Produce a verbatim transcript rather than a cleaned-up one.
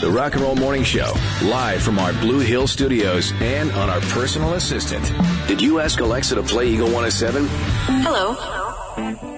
The Rock and Roll Morning Show, live from our Blue Hill studios and on our personal assistant. Did you ask Alexa to play Eagle one oh seven? Hello.